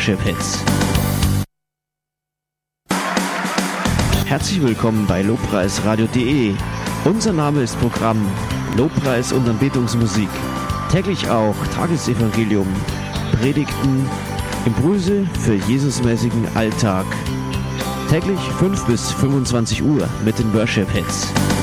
Worship Hits. Herzlich willkommen bei lobpreisradio.de. Unser Name ist Programm Lobpreis und Anbetungsmusik. Täglich auch Tagesevangelium, Predigten, Impulse für Jesusmäßigen Alltag. Täglich 5 bis 25 Uhr mit den Worship Hits.